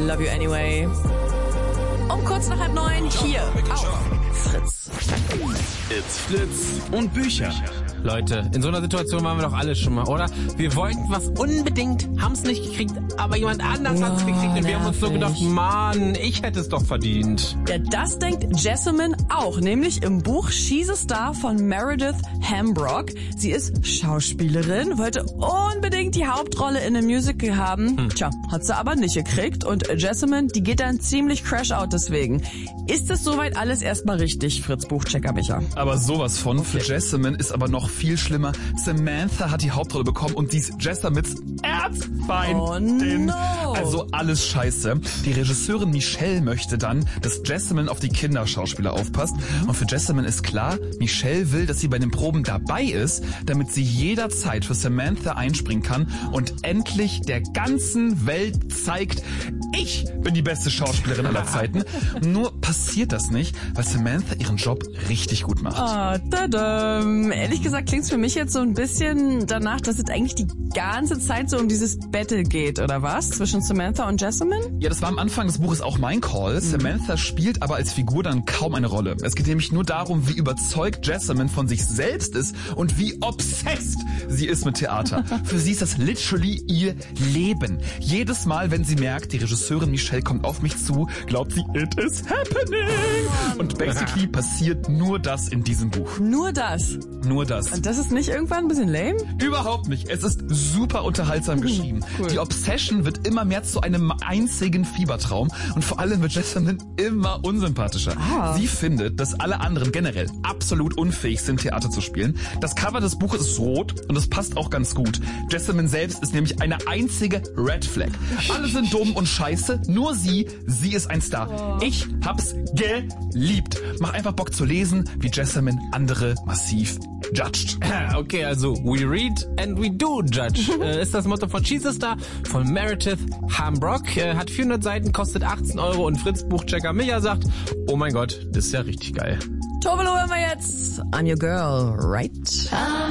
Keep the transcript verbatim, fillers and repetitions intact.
Love You Anyway. Um kurz nach halb neun hier auf Fritz. It's Fritz und Bücher. Leute, in so einer Situation waren wir doch alle schon mal, oder? Wir wollten was unbedingt, haben es nicht gekriegt, aber jemand anders hat es gekriegt und wir haben uns so gedacht, Mann, ich hätte es doch verdient. Ja, das denkt Jessamine auch, nämlich im Buch She's a Star von Meredith Hambrock. Sie ist Schauspielerin, wollte unbedingt die Hauptrolle in einem Musical haben. Hm. Tja, hat sie aber nicht gekriegt und Jessamine, die geht dann ziemlich crash out deswegen. Ist es soweit alles erstmal richtig, Fritz Buchchecker Micha? Aber sowas von. Okay. Für Jessamine ist aber noch viel schlimmer. Samantha hat die Hauptrolle bekommen und die ist Jessamines Erzfeindin. Oh no. Also alles scheiße. Die Regisseurin Michelle möchte dann, dass Jessamine auf die Kinderschauspieler aufpasst. Und für Jessamine ist klar, Michelle will, dass sie bei den Proben dabei ist, damit sie jederzeit für Samantha einspringen kann und endlich der ganzen Welt zeigt, ich bin die beste Schauspielerin aller Zeiten. Nur passiert das nicht, weil Samantha ihren Job richtig gut macht. Ah, tada. Ehrlich gesagt klingt's für mich jetzt so ein bisschen danach, dass es eigentlich die ganze Zeit so um dieses Battle geht, oder was? Zwischen Samantha und Jessamine? Ja, das war am Anfang des Buches auch mein Call. Mhm. Samantha spielt aber als Figur dann kaum eine Rolle. Es geht nämlich nur darum, wie überzeugt Jessamine von sich selbst ist und wie obsessed sie ist mit Theater. Für sie ist das literally ihr Leben. Jedes Mal, wenn sie merkt, die Regisseurin Michelle kommt auf mich zu, glaubt sie, it is happening. Und basically passiert nur das in diesem Buch. Nur das? Nur das. Und das ist nicht irgendwann ein bisschen lame? Überhaupt nicht. Es ist super unterhaltsam geschrieben. Cool. Die Obsession wird immer mehr zu einem einzigen Fiebertraum und vor allem wird Jessamine immer unsympathischer. Ah. Sie findet, dass alle anderen generell absolut unfähig sind, Theater zu spielen. Das Cover des Buches ist rot und es passt auch ganz gut. Jessamine selbst ist nämlich eine einzige Red Flag. Alle sind dumm und scheiße, nur sie, sie ist ein Star. Oh. Ich hab's geliebt. Mach einfach Bock zu lesen, wie Jessamine andere massiv judged. Okay, also we read and we do judge. äh, ist das Motto von She's a Star von Meredith Hambrock. Äh, hat vierhundert Seiten, kostet achtzehn Euro und Fritz Buchchecker Micha sagt, oh mein Gott, das ist ja richtig geil. Tobelo hören wir jetzt. On Your Girl, right?